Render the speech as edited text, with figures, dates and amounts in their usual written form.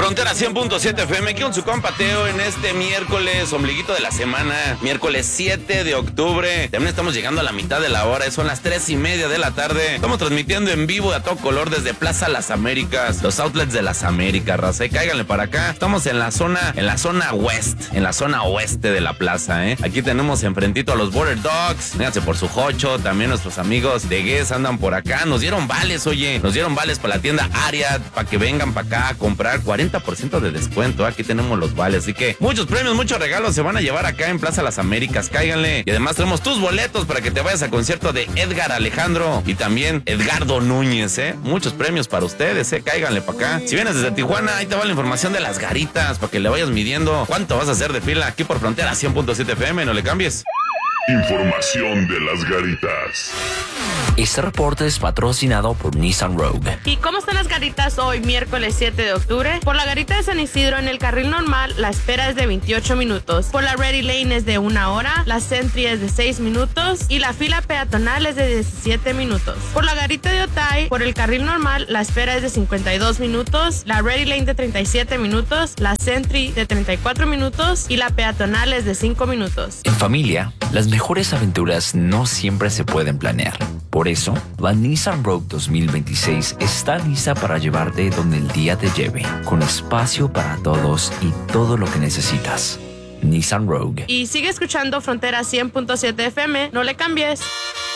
Frontera 100.7 FM, aquí con su compa Teo en este miércoles, ombliguito de la semana, miércoles 7 de octubre. También estamos llegando a la mitad de la hora, son las 3:30 de la tarde. Estamos transmitiendo en vivo a todo color desde Plaza Las Américas, los outlets de Las Américas, raza. Cáiganle para acá. Estamos en la zona west, en la zona oeste de la plaza, Aquí tenemos enfrentito a los Border Dogs. Vénganse por su jocho. También nuestros amigos de Guess andan por acá. Nos dieron vales, oye. Nos dieron vales para la tienda Ariat, para que vengan para acá a comprar 40% de descuento. Aquí tenemos los vales. Así que muchos premios, muchos regalos se van a llevar acá en Plaza Las Américas. Cáiganle. Y además tenemos tus boletos para que te vayas al concierto de Edgar Alejandro y también Edgardo Núñez, Muchos premios para ustedes, Cáiganle para acá. Si vienes desde Tijuana, ahí te va la información de las garitas para que le vayas midiendo cuánto vas a hacer de fila aquí por Frontera 100.7 FM. No le cambies. Información de las garitas. Este reporte es patrocinado por Nissan Rogue. ¿Y cómo están las garitas hoy, miércoles 7 de octubre? Por la garita de San Isidro, en el carril normal, la espera es de 28 minutos. Por la Ready Lane es de 1 hora, la Sentry es de 6 minutos y la fila peatonal es de 17 minutos. Por la garita de Otay, por el carril normal, la espera es de 52 minutos, la Ready Lane de 37 minutos, la Sentry de 34 minutos y la peatonal es de 5 minutos. En familia, las mejores aventuras no siempre se pueden planear. Por eso, la Nissan Rogue 2026 está lista para llevarte donde el día te lleve, con espacio para todos y todo lo que necesitas. Nissan Rogue. Y sigue escuchando Frontera 100.7 FM, no le cambies.